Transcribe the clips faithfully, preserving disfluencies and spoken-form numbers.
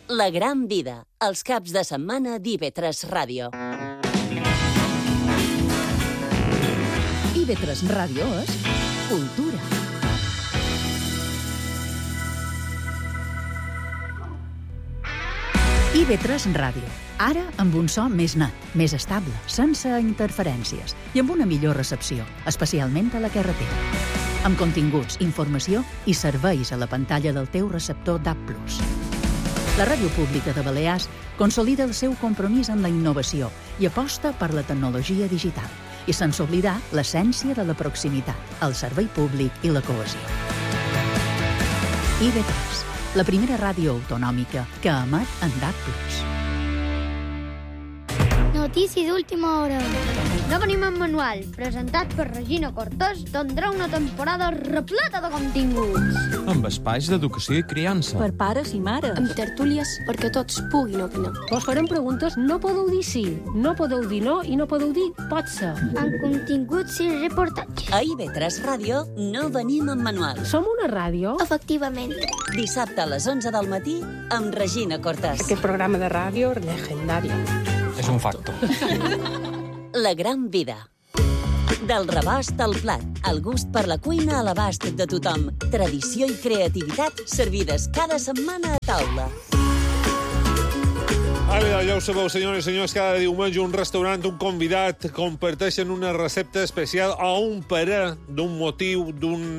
La gran vida, els caps de setmana d'I V tres Ràdio. I V tres Ràdio és cultura. I V tres Ràdio. Ara amb un so més net, més estable, sense interferències i amb una millor recepció, especialment a la carretera. Amb continguts, informació i serveis a la pantalla del teu receptor D A B plus. La Ràdio Pública de Balears consolida el seu compromís amb la innovació i aposta per la tecnologia digital, i sense oblidar l'essència de la proximitat, el servei públic i la cohesió. I V tres, la primera ràdio autonòmica que emet en D A B plus. Notícies d'última hora. No venim en manual, presentat per Regina Cortés, tindrà una temporada repleta de continguts. Amb espais d'educació i criança. Per pares i mares. Amb tertúlies perquè tots puguin opinar. Vos farem preguntes, no podeu dir sí, no podeu dir no i no podeu dir pot ser. Amb continguts i reportatges. A I V tres Ràdio no venim en manual. Som una ràdio? Efectivament. Dissabte a les onze del matí amb Regina Cortés. Aquest programa de ràdio legendari. És un facto. La gran vida. Del rebost al plat, el gust per la cuina a l'abast de tothom. Tradició i creativitat servides cada setmana a taula. Ara, ja ho sabeu, senyores i senyors, cada diumenge un restaurant, un convidat, comparteixen una recepta especial a un parer d'un motiu, d'un...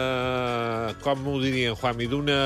Uh, com ho dirien, Juanmi? D'una...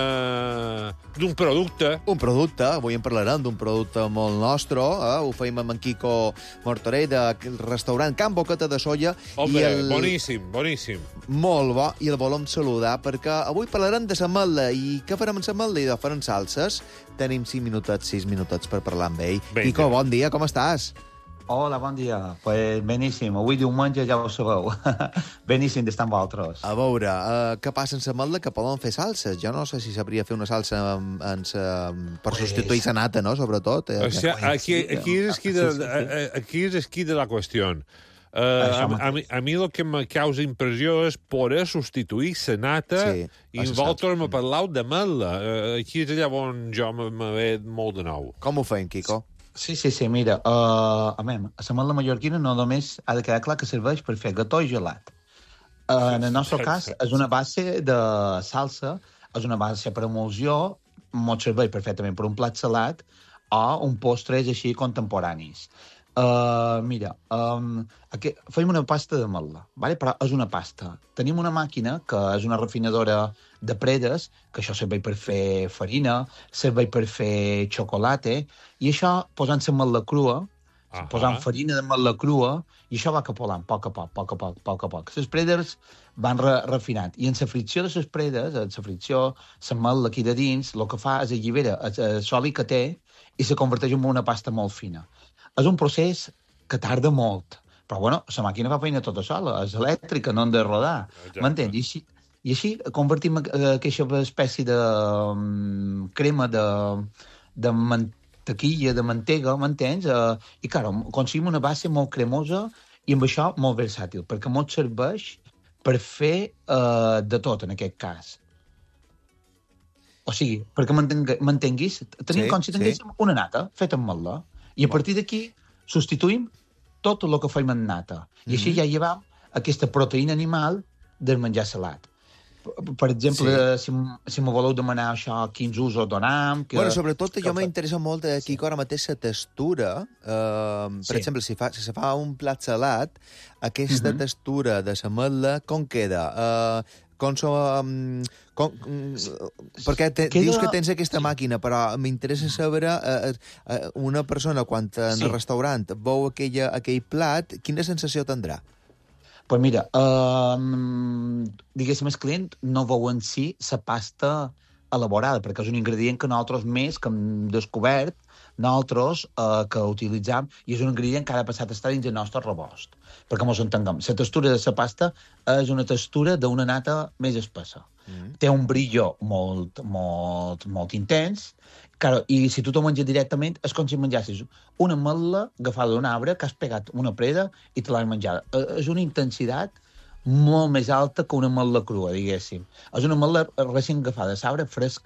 d'un producte. Un producte, avui en parlarem d'un producte molt nostre, eh? Ho feim amb en Quico Martorell, del restaurant Can Boqueta de Solla. Home, i el... boníssim, boníssim. Molt bo, i el volem saludar, perquè avui parlarem de l'ametla. I què farem amb l'ametla? I de farem salses. Tenim cinc minutets, sis minutets per parlar amb ell. Ben, Quico, bon dia, com estàs? Hola, bon dia. Pues beníssim. Avui diumenge ja ho sabeu. Beníssim d'estar amb vosaltres. A veure, uh, què passa amb l'ametla? Que poden fer salses. Jo no sé si sabria fer una salsa amb, amb, amb, per pues... substituir la nata, no?, sobretot. Eh? O sigui, aquí, aquí, és qui de, aquí és qui de la qüestió. Uh, a, a, mi, a mi el que me causa impressió és poder substituir la nata, sí, i vosaltres me parlau d'ametla. Uh, aquí és allà on jo me ve molt de nou. Com ho fem, Quico? Sí, sí, sí, mira, uh, a mi, l'ametla mallorquina no només ha de quedar clar que serveix per fer gató i gelat. Uh, en el nostre cas, és una base de salsa, és una base per emulsió, molt serveix perfectament per un plat salat o un postres així contemporanis. Uh, mira, um, aquí, fem una pasta d'ametla, vale? Però és una pasta. Tenim una màquina que és una refinadora de predes, que això serveix per fer farina, serveix per fer xocolata, i això posant l'ametla crua, uh-huh. posant farina d'ametla crua, i això va capolant, a poc a poc, a poc a poc, a poc a poc. Les predes van re refinant. I en la fricció de les predes, en la fricció, l'ametla aquí de dins, el que fa és allibera el soli que té i se converteix en una pasta molt fina. És un procés que tarda molt, però bueno, la màquina fa feina tota sola, és elèctrica, no hem de rodar, m'entens? I així, i així convertim aquesta espècie de um, crema de, de mantequilla, de mantega, m'entens? Uh, I, clar, aconseguim una base molt cremosa i amb això molt versàtil, perquè molt serveix per fer uh, de tot, en aquest cas. O sigui, perquè m'entenguis, tenim sí, com si tinguéssim sí. una nata feta amb ametla. I a partir d'aquí substituïm tot el que fem en nata. I així ja llevam aquesta proteïna animal del menjar salat. Per exemple, sí. si, si me voleu demanar això, quins usos donam... Que, bueno, sobretot que jo m'interessa molt aquí sí. ara mateix la textura. Uh, per sí. exemple, si, fa, si se fa un plat salat, aquesta uh-huh. textura de l'ametla, com queda? Uh, com so, um, com, um, perquè te, Queda... dius que tens aquesta màquina, però m'interessa saber uh, uh, una persona quan en sí. el restaurant veu aquella, aquell plat, quina sensació tindrà? Doncs pues mira, uh, diguéssim, el client no veu en si la pasta elaborada, perquè és un ingredient que nosaltres més que hem descobert, nosaltres uh, que utilitzam, i és un ingredient que ha passat a estar dins el nostre rebost. Perquè mos entenguem, la textura de la pasta és una textura d'una nata més espessa. Mm. Té un brillo molt, molt, molt intens, claro, i si tu t'ho menges directament és com si menjassis una ametla agafada d'un arbre que has pegat una preda i te l'has menjada. És una intensitat molt més alta que una ametla crua, diguéssim. És una ametla recent agafada de l'arbre, fresca,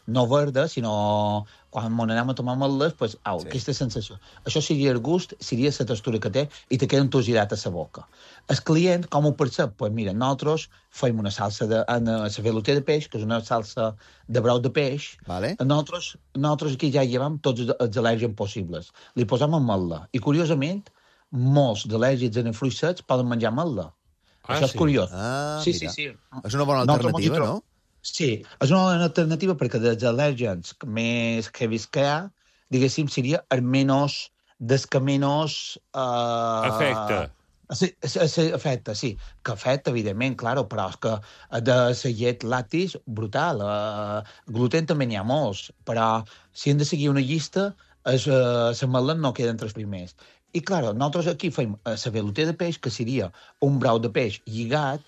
no verda, sinó quan m'on anem a tomar ametles, pues, au, sí. aquesta sensació. Això seria el gust, seria la textura que té i te queda entusiasmat a la boca. El client, com ho percep? Pues mira, nosaltres fem una salsa de, en la veluter de peix, que és una salsa de brou de peix. Vale. Nosaltres, nosaltres aquí ja llevam tots els al·lèrgens possibles. Li posam ametla. I, curiosament, molts d'al·lèrgics en els fruits secs poden menjar ametla. Ah, Això és sí? curiós. Ah, sí, mira. sí, sí. És una bona alternativa, no? Sí, és una bona alternativa perquè dels al·lèrgens més heavy que hi ha, diguéssim, seria el menys, des que menys... Uh, afecta. Sí, sí, afecta, sí. Que afecta, evidentment, claro, però és que de la llet lactis, brutal. Uh, gluten també n'hi ha molts, però si hem de seguir una llista, les uh, ametles no queden entre els primers. I, clar, nosaltres aquí fem la veluter de peix, que seria un brou de peix lligat.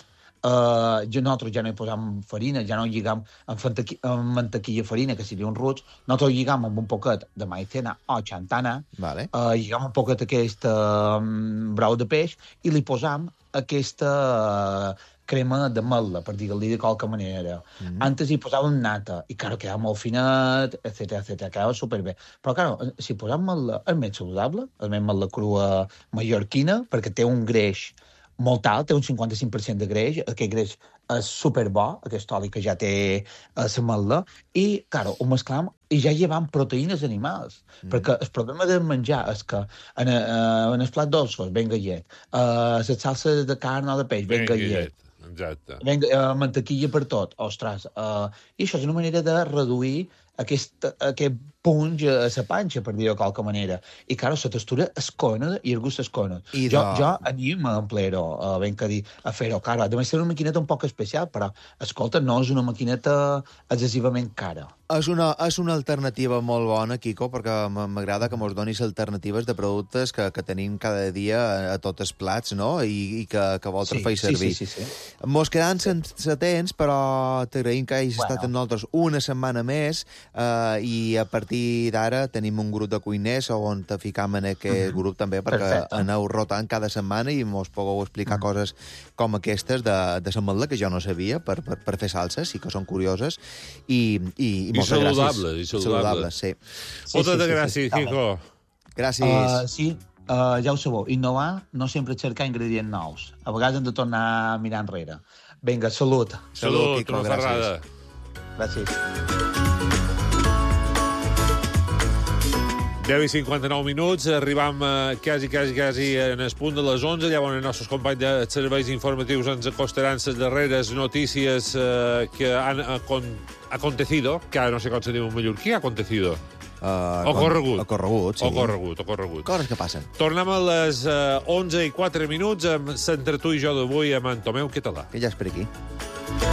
Uh, nosaltres ja no hi posam farina, ja no lligam amb, fantaqui, amb mantequilla farina, que seria un ruig. Nosaltres lligam amb un poquet de maicena o xantana, vale. uh, lligam un poquet aquest uh, brou de peix i li posam aquesta uh, crema d'ametla, per dir-li de qualque manera. Mm -hmm. Antes hi posàvem nata, i, claro, quedava molt finet, etcètera, etcètera, quedava superbé. Però, claro, si posam ametla, és més saludable, és més ametla crua mallorquina, perquè té un greix molt alt, té un cinquanta-cinc per cent de greix, aquest greix és superbo, aquest oli que ja té l'ametla, i, claro, ho mesclam i ja llevam proteïnes animals, mm. perquè el problema del menjar és que en, uh, en els plats dolços, ben gallet, uh, les salses de carn o de peix, ben, ben gallet, gallet. Exacte. Ben, uh, mantequilla per tot, ostres, uh, i això és una manera de reduir aquest, aquest punx a la panxa, per dir-ho de qualque manera. I, clar, la textura és còmoda i el gust és còmode. I jo, de... jo animo a emplear-ho, uh, ben que dir, a fer-ho. Clar, ha de ser una maquineta un poc especial, però, escolta, no és una maquineta excessivament cara. És una, és una alternativa molt bona, Quico, perquè m'agrada que mos donis alternatives de productes que, que tenim cada dia a, a tots els plats, no?, i, i que, que vols sí, fer servir. Sí, sí, sí, sí. Mos quedant sí. sense temps, però t'agraïm que hagis bueno. estat amb nosaltres una setmana més, eh, i a partir d'ara tenim un grup de cuiners on te ficam en aquest mm -hmm. grup també, perquè Perfecte. aneu rotant cada setmana i mos pugueu explicar mm -hmm. coses com aquestes de, de l'ametla, que jo no sabia, per, per, per fer salses, i que són curioses, i, i, i moltes I saludables, gràcies. I saludables, sí. sí Moltes sí, sí, gràcies, sí, sí. Quico. Gràcies. Uh, sí, uh, ja ho sabeu, innovar no sempre cercar ingredients nous. A vegades hem de tornar a mirar enrere. Vinga, salut. Salut, salut Quico, una ferrada. Gràcies. deu i cinquanta-nou minuts, arribam eh, quasi, quasi, quasi en el punt de les onze. Llavors els nostres companys de serveis informatius ens acostaran les darreres notícies eh, que han acon acontecido, que ara no sé com se diu en mallorquí, acontecido. Uh, ocorregut. Ocorregut, sí. Ocorregut, ocorregut. Coses que passen. Tornem a les eh, onze i quatre minuts amb l'Entre tu i jo d'avui amb en Tomeu Català. Que ja és per aquí.